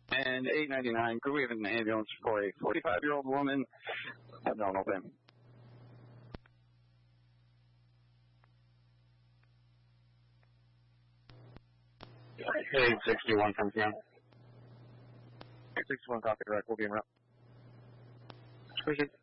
And 899, could we have an ambulance for a 45-year-old woman? Abdominal pain. Hey, 61 from here. 61 copy, direct. We'll be en route. Appreciate it.